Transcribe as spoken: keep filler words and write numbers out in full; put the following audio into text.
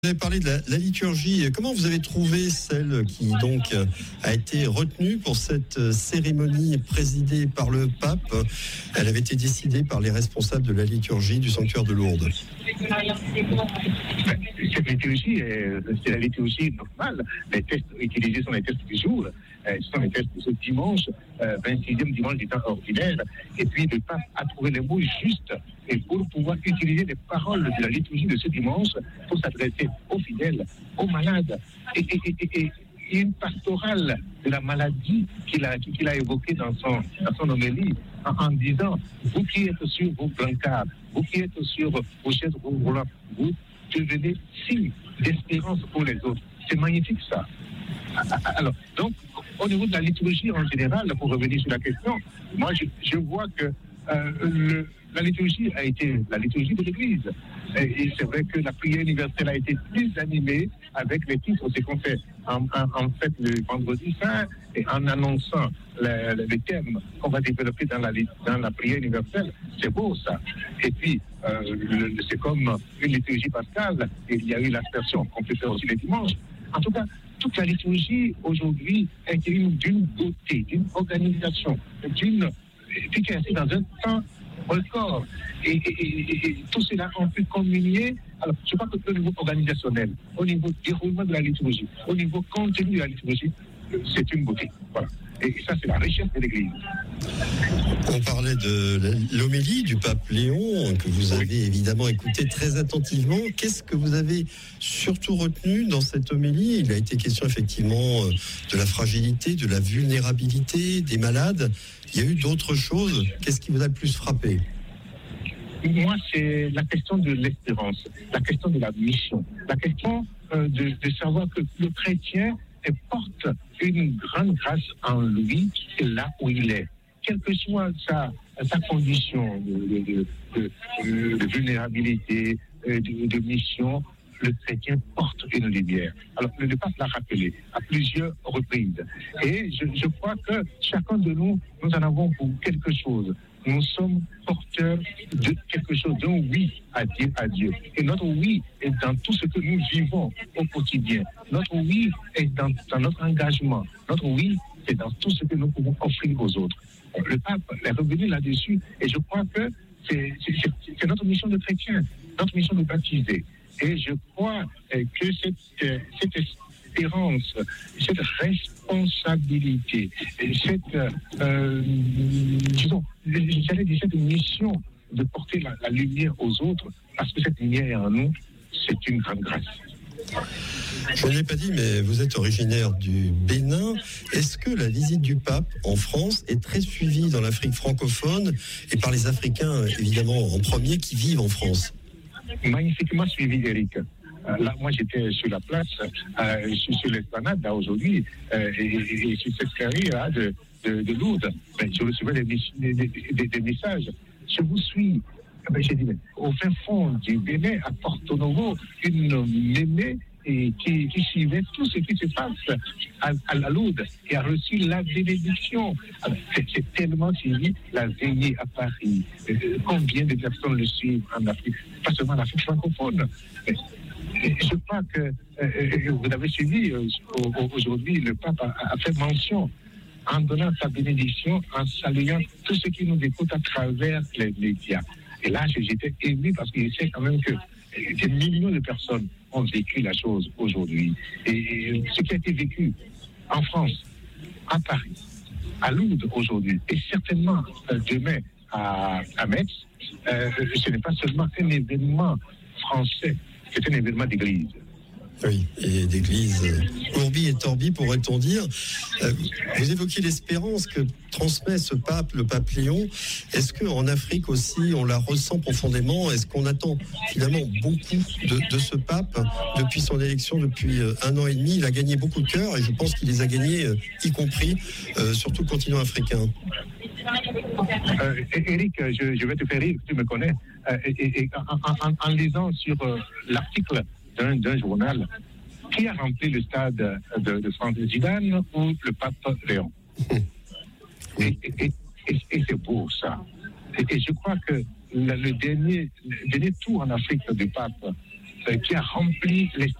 Vous avez parlé de la, la liturgie. Comment vous avez trouvé celle qui donc a été retenue pour cette cérémonie présidée par le pape? Elle avait été décidée par les responsables de la liturgie du sanctuaire de Lourdes. Cette liturgie, c'est la liturgie normale. Les textes utilisés sont les textes du jour. Ce sont les textes de ce dimanche, vingt-sixième dimanche du temps ordinaire. Et puis le pape a trouvé les mots justes et pour pouvoir utiliser les paroles de la liturgie de ce dimanche pour s'adresser aux fidèles, aux malades. Et, et, et, et, et une pastorale de la maladie qu'il a, qu'il a évoquée dans son, dans son homélie en, en disant, vous qui êtes sur vos brancards, vous qui êtes sur vos chaises roulantes, vous devenez signe d'espérance pour les autres. C'est magnifique ça. Alors, donc, au niveau de la liturgie en général, pour revenir sur la question, moi je, je vois que euh, le, la liturgie a été la liturgie de l'Église. Et, et c'est vrai que la prière universelle a été plus animée avec les titres, c'est qu'on fait en, en, en fait le vendredi saint et en annonçant le, le, le thème qu'on va développer dans la, dans la prière universelle. C'est beau ça. Et puis, euh, le, c'est comme une liturgie pascale, et il y a eu l'aspersion qu'on peut faire aussi les dimanches. En tout cas, toute la liturgie aujourd'hui est d'une beauté, d'une organisation, d'une efficacité dans un temps record. Et, et, et, et tout cela on peut communier. Alors, je crois que au niveau organisationnel, au niveau déroulement de la liturgie, au niveau contenu de la liturgie, c'est une beauté. Voilà. Et ça, c'est la richesse de l'Église. On parlait de l'homélie du pape Léon, que vous avez évidemment écouté très attentivement. Qu'est-ce que vous avez surtout retenu dans cette homélie? Il a été question effectivement de la fragilité, de la vulnérabilité des malades. Il y a eu d'autres choses. Qu'est-ce qui vous a le plus frappé? Moi, c'est la question de l'espérance, la question de la mission, la question euh, de, de savoir que le chrétien porte une grande grâce en lui, là où il est. Quelle que soit sa, sa condition de, de, de, de, de vulnérabilité, de, de mission, le chrétien porte une lumière. Alors, le pape l'a rappelé à plusieurs reprises. Et je, je crois que chacun de nous, nous en avons pour quelque chose. Nous sommes porteurs de quelque chose, d'un oui à dire à Dieu. Et notre oui est dans tout ce que nous vivons au quotidien. Notre oui est dans, dans notre engagement. Notre oui est dans tout ce que nous pouvons offrir aux autres. Le pape est revenu là-dessus et je crois que c'est, c'est, c'est notre mission de chrétien, notre mission de baptiser. Et je crois que cette, cette espérance, cette responsabilité, cette, euh, disons, j'allais dire cette mission de porter la, la lumière aux autres, parce que cette lumière est en nous, c'est une grande grâce. Je ne l'ai pas dit, mais vous êtes originaire du Bénin. Est-ce que la visite du pape en France est très suivie dans l'Afrique francophone et par les Africains, évidemment, en premier, qui vivent en France? Magnifiquement suivi, Eric. Euh, là, moi, j'étais sur la place, euh, je suis sur l'esplanade, là, aujourd'hui, euh, et, et, et sur cette carrière de, de, de Lourdes, ben, je recevais des, des, des, des messages. Je vous suis. Ben, j'ai dit, mais, au fin fond du Bénin, à Porto Novo, une mémé et qui, qui suivait tout ce qui se passe à, à la Lourdes et a reçu la bénédiction. Alors, c'est, c'est tellement suivi, la veillée à Paris. Euh, combien de personnes le suivent en Afrique, pas seulement en Afrique francophone. Mais, je crois que euh, vous avez suivi euh, aujourd'hui, le pape a, a fait mention en donnant sa bénédiction, en saluant tous ceux qui nous écoutent à travers les médias. Et là, j'étais ému parce qu'il sait quand même que des millions de personnes ont vécu la chose aujourd'hui. Et ce qui a été vécu en France, à Paris, à Lourdes aujourd'hui, et certainement euh, demain à, à Metz, euh, ce n'est pas seulement un événement français, c'est un événement d'église. Oui, et d'église Urbi et Torbi, pourrait-on dire. Euh, vous évoquez l'espérance que transmet ce pape, le pape Léon. Est-ce qu'en Afrique aussi, on la ressent profondément? Est-ce qu'on attend finalement beaucoup de, de ce pape depuis son élection, depuis un an et demi? Il a gagné beaucoup de cœurs et je pense qu'il les a gagnés, euh, y compris euh, sur tout le continent africain. Euh, Eric, je, je vais te faire rire, tu me connais. Euh, et, et, en, en, en lisant sur euh, l'article d'un, d'un journal, qui a rempli le stade de, de Francis Zidane ou le pape Léon? Et, et, et, et c'est beau ça. Et, et je crois que le, le, dernier, le dernier tour en Afrique du pape euh, qui a rempli les